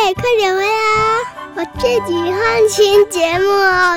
快点回来啊！我自己换新节目哦。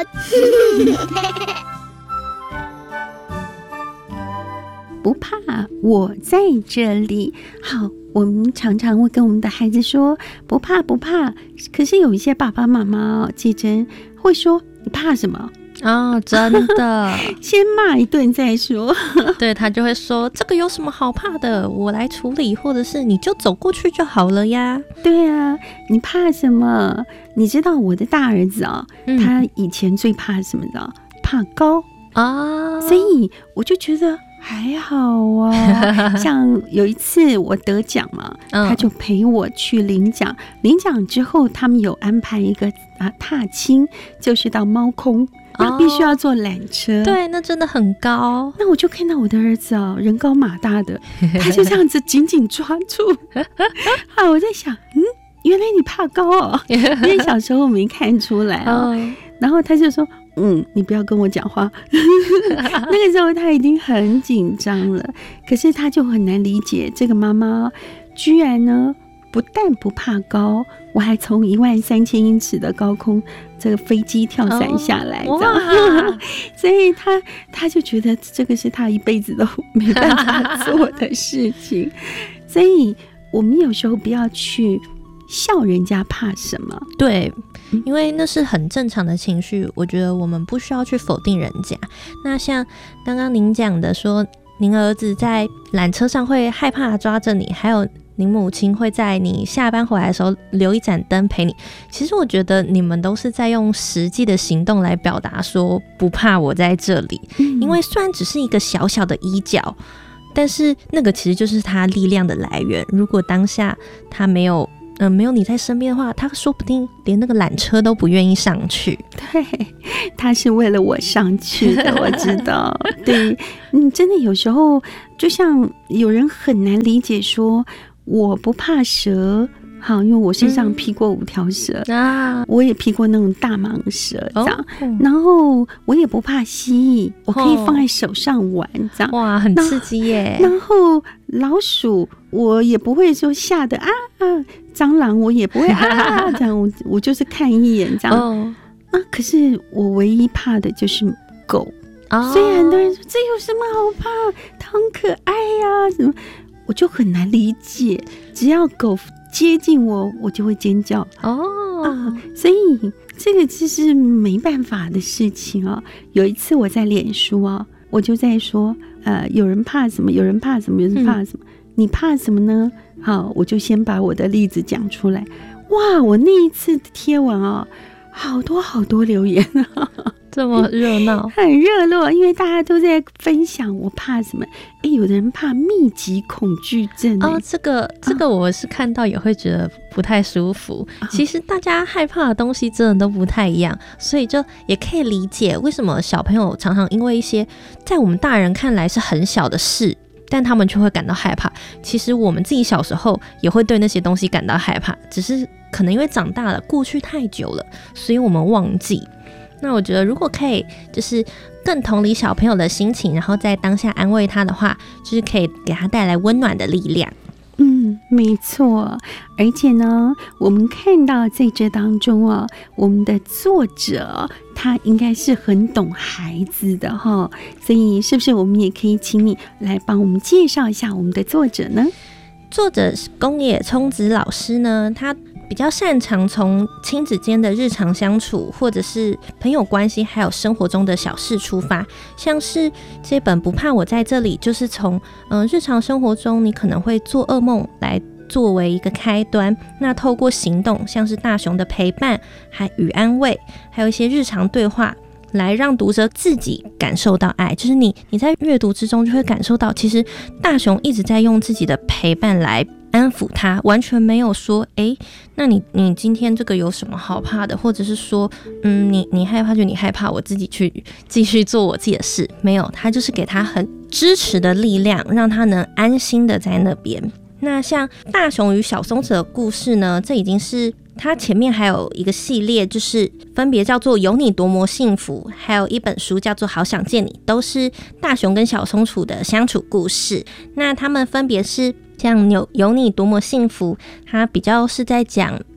不怕，我在这里。好，我们常常会跟我们的孩子说不怕不怕，可是有一些爸爸妈妈季真会说你怕什么哦，真的先骂一顿再说。 对，他就会说这个有什么好怕的，我来处理，或者是你就走过去就好了呀。 对啊，你怕什么？你知道我的大儿子啊，他以前最怕什么的？怕高啊，所以我就觉得还好啊。像有一次我得奖嘛，他就陪我去领奖。领奖之后，他们有安排一个踏青，就是到猫空，那必须要坐缆车。 对，那真的很高。 那我就看到我的儿子人高马大的，他就这样子紧紧抓住。我在想，原来你怕高哦，因为小时候没看出来然后他就说。你不要跟我讲话。那个时候他已经很紧张了，可是他就很难理解这个妈妈居然呢不但不怕高，我还从13000英尺的高空这个飞机跳伞下来，所以他就觉得这个是他一辈子都没办法做的事情。所以我们有时候不要去笑人家怕什么， 对，因为那是很正常的情绪，我觉得我们不需要去否定人家。那像刚刚您讲的说，您儿子在缆车上会害怕抓着你，还有您母亲会在你下班回来的时候留一盏灯陪你，其实我觉得你们都是在用实际的行动来表达说不怕我在这里。因为虽然只是一个小小的衣角，但是那个其实就是他力量的来源。如果当下他没有你在身边的话，他说不定连那个缆车都不愿意上去。 对，他是为了我上去的，我知道。对，真的有时候就像有人很难理解说我不怕蛇，好，因为我身上劈过5条蛇我也劈过那种大蟒蛇这样然后我也不怕蜥蜴，我可以放在手上玩这样哇，很刺激耶。 然后老鼠我也不会说吓得蟑螂我也不会这样我就是看一眼这样可是我唯一怕的就是狗所以很多人说这有什么好怕，它很可爱呀什么，我就很难理解，只要狗接近我，我就会尖叫所以这个就是没办法的事情有一次我在脸书我就在说有人怕什么，有人怕什么，有人怕什么，你怕什么呢？好，我就先把我的例子讲出来。哇，我那一次的贴文好多留言这么热闹， 很热络，因为大家都在分享我怕什么。有的人怕密集恐惧症这个我是看到也会觉得不太舒服。其实大家害怕的东西真的都不太一样，所以就也可以理解为什么小朋友常常因为一些在我们大人看来是很小的事，但他们却会感到害怕。其实我们自己小时候也会对那些东西感到害怕，只是可能因为长大了，过去太久了，所以我们忘记。那我觉得如果可以就是更同理小朋友的心情，然后在当下安慰他的话，就是可以给他带来温暖的力量。 没错。而且呢，我们看到在这当中我们的作者他应该是很懂孩子的所以是不是我们也可以请你来帮我们介绍一下我们的作者呢？ 作者宫野聪子老师呢，他比较擅长从亲子间的日常相处，或者是朋友关系，还有生活中的小事出发。像是这本不怕我在这里，就是从日常生活中你可能会做噩梦来作为一个开端，那透过行动，像是大雄的陪伴还与安慰，还有一些日常对话，来让读者自己感受到爱。就是你在阅读之中就会感受到，其实大雄一直在用自己的陪伴来安抚他，完全没有说那你今天这个有什么好怕的，或者是说你害怕就你害怕，我自己去继续做我自己的事。没有，他就是给他很支持的力量，让他能安心的在那边。那像大雄与小松子的故事呢，这已经是他前面还有一个系列，就是分别叫做有你多么幸福，还有一本书叫做好想见你，都是大雄跟小松鼠的相处故事。那他们分别是像有你多么幸福，他比较是在讲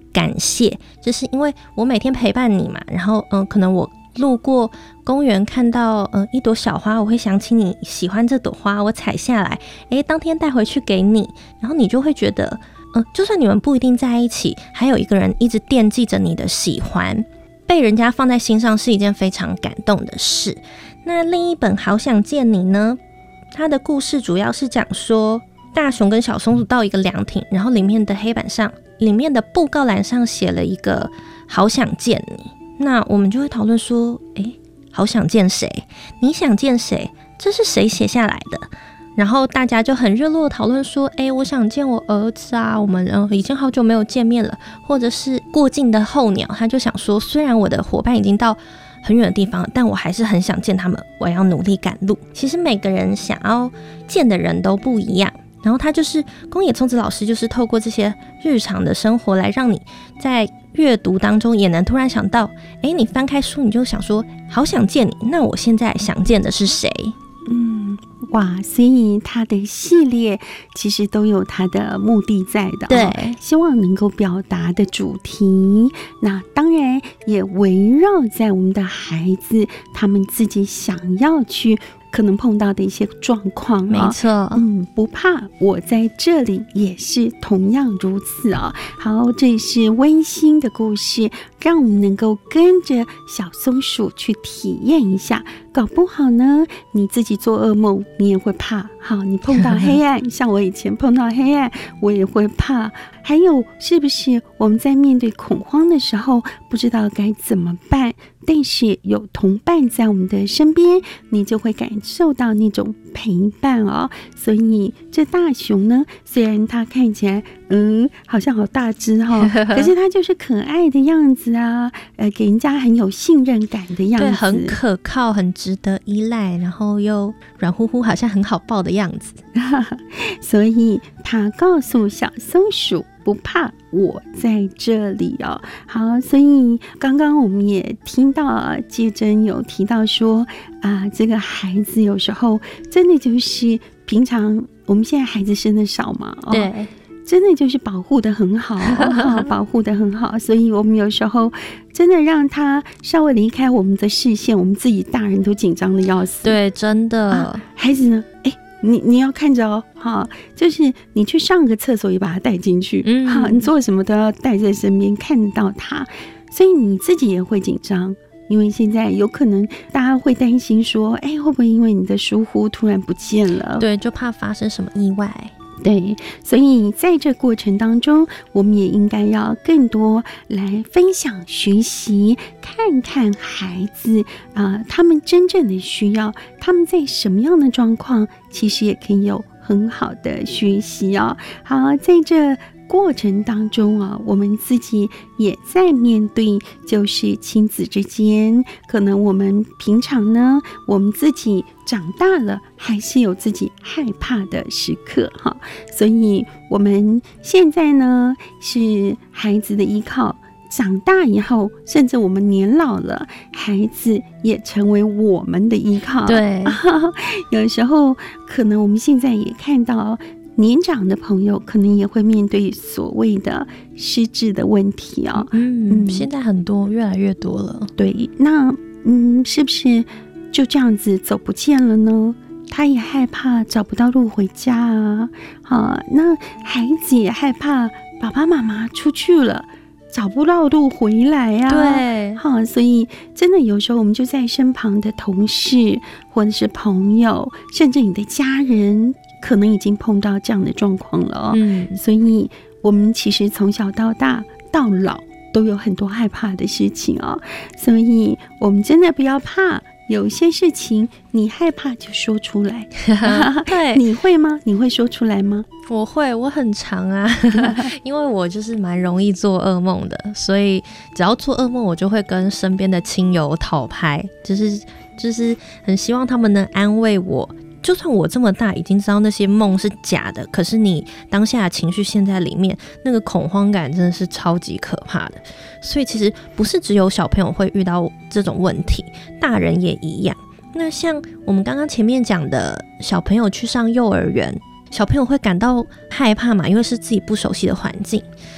感谢，就是因为我每天陪伴你嘛，然后可能我路过公园看到一朵小花，我会想起你喜欢这朵花，我采下来，当天带回去给你，然后你就会觉得就算你们不一定在一起，还有一个人一直惦记着你的喜欢，被人家放在心上是一件非常感动的事。那另一本好想见你呢，它的故事主要是讲说大熊跟小松鼠到一个凉亭，然后里面的黑板上，里面的布告栏上写了一个好想见你。那我们就会讨论说，好想见谁？你想见谁？这是谁写下来的？然后大家就很热络的讨论说，我想见我儿子啊，我们已经好久没有见面了。或者是过境的候鸟，他就想说，虽然我的伙伴已经到很远的地方，但我还是很想见他们，我要努力赶路。其实每个人想要见的人都不一样，然后他就是宫野聪子老师，就是透过这些日常的生活来让你在阅读当中也能突然想到，你翻开书你就想说，好想见你，那我现在想见的是谁？ 哇，所以它的系列其实都有它的目的在的， 对， 希望能够表达的主题，那当然也围绕在我们的孩子他们自己想要去可能碰到的一些状况， 没错， 不怕，我在这里也是同样如此啊。好，这是温馨的故事，让我们能够跟着小松鼠去体验一下，搞不好呢，你自己做噩梦，你也会怕。好，你碰到黑暗，像我以前碰到黑暗，我也会怕。还有，是不是我们在面对恐慌的时候，不知道该怎么办？但是有同伴在我们的身边，你就会感受到那种陪伴哦。所以这大熊呢，虽然它看起来好像好大只哈，可是它就是可爱的样子啊，给人家很有信任感的样子， 对，很可靠，很值得依赖，然后又软乎乎，好像很好抱的样子。 所以他告诉小松鼠，不怕，我在这里哦。好，所以刚刚我们也听到介真有提到说这个孩子有时候真的就是平常我们现在孩子生的少嘛， 对， 真的就是保护得很好，保护得很好，所以我们有时候真的让他稍微离开我们的视线，我们自己大人都紧张的要死。 对，真的， 孩子呢，你要看着哦，就是你去上个厕所也把他带进去，你做什么都要带在身边，看到他，所以你自己也会紧张，因为现在有可能大家会担心说，会不会因为你的疏忽突然不见了？ 对，就怕发生什么意外。 对，所以在这过程当中，我们也应该要更多来分享、学习，看看孩子他们真正的需要，他们在什么样的状况，其实也可以有很好的学习哦。好，在这过程当中我们自己也在面对，就是亲子之间，可能我们平常呢，我们自己长大了，还是有自己害怕的时刻哈。所以我们现在呢，是孩子的依靠，长大以后，甚至我们年老了，孩子也成为我们的依靠。 对， 有时候可能我们现在也看到年长的朋友可能也会面对所谓的失智的问题现在很多，越来越多了。 对，那是不是就这样子走不见了呢？他也害怕找不到路回家那孩子也害怕爸爸妈妈出去了找不到路回来对， 所以真的有时候我们就在身旁的同事或者是朋友，甚至你的家人，可能已经碰到这样的状况了所以我们其实从小到大到老都有很多害怕的事情所以我们真的不要怕，有些事情你害怕就说出来对， 你会吗？你会说出来吗？ 我会，我很常因为我就是蛮容易做噩梦的，所以只要做噩梦，我就会跟身边的亲友讨拍，就是很希望他们能安慰我。就算我这么大已经知道那些梦是假的，可是你当下的情绪陷在里面，那个恐慌感真的是超级可怕的。所以其实不是只有小朋友会遇到这种问题，大人也一样。那像我们刚刚前面讲的，小朋友去上幼儿园，小朋友会感到害怕嘛，因为是自己不熟悉的环境。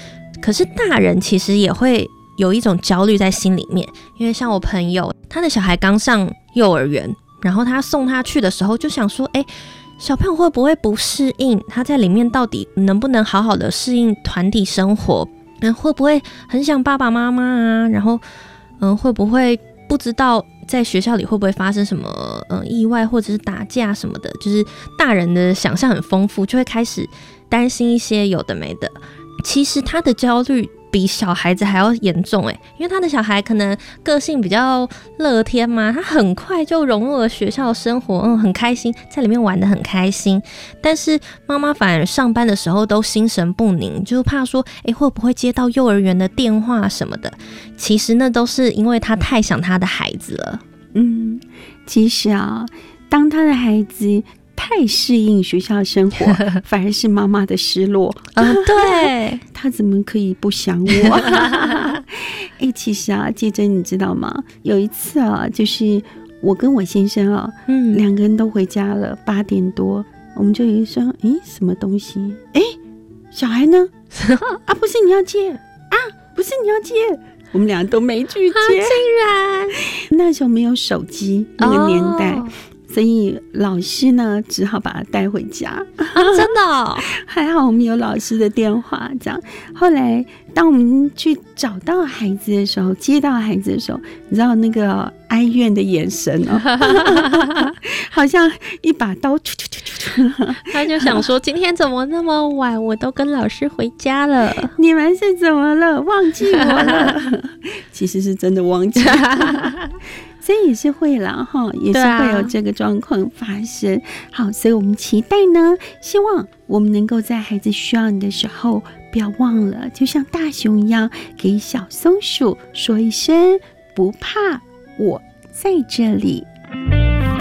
可是大人其实也会有一种焦虑在心里面，因为像我朋友，他的小孩刚上幼儿园，然后他送他去的时候就想说，小朋友会不会不适应？他在里面到底能不能好好的适应团体生活？会不会很想爸爸妈妈啊？然后，会不会不知道在学校里会不会发生什么意外或者是打架什么的？就是大人的想象很丰富，就会开始担心一些有的没的。其实他的焦虑比小孩子还要严重因为他的小孩可能个性比较乐天嘛，他很快就融入了学校生活，很开心，在里面玩得很开心。但是妈妈反而上班的时候都心神不宁，就怕说会不会接到幼儿园的电话什么的。其实那都是因为他太想他的孩子了。 其实啊，当他的孩子太适应学校生活，反而是妈妈的失落。 对， 他怎么可以不想我？其实啊，杰珍你知道吗？有一次啊，就是我跟我先生啊，两个人都回家了，8点多，我们就有一说，什么东西？小孩呢？啊，不是你要接啊？不是你要接？我们俩都没去接。 竟然那时候没有手机，那个年代。所以老师呢只好把他带回家。 真的还好我们有老师的电话，这样。后来当我们去找到孩子的时候，接到孩子的时候，你知道那个哀怨的眼神好像一把刀他就想说今天怎么那么晚，我都跟老师回家了， 你们是怎么了？忘记我了？其实是真的忘记了。所以也是会啦也是会有这个状况发生。好，所以我们期待呢，希望我们能够在孩子需要你的时候，不要忘了，就像大熊一样，给小松鼠说一声不怕，我在这里。